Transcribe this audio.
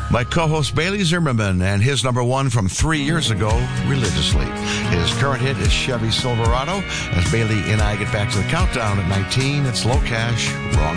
My co-host Bailey Zimmerman and his number one from 3 years ago, Religiously. His current hit is Chevy Silverado. As Bailey and I get back to the countdown at 19, it's Low Cash, Wrong